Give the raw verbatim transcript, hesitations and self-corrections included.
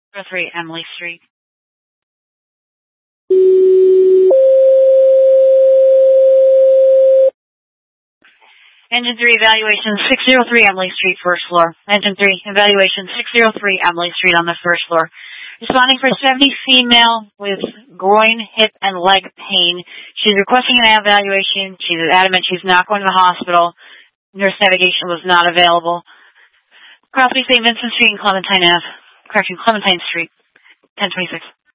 oh three Emily Street. Engine three, evaluation six oh three Emily Street, first floor. Engine three, evaluation six oh three Emily Street on the first floor. Responding for seventy female with groin, hip, and leg pain. She's requesting an evaluation. She's adamant she's not going to the hospital. Nurse navigation was not available. Property Saint Vincent Street and Clementine Ave. Correction, Clementine Street, ten twenty-six.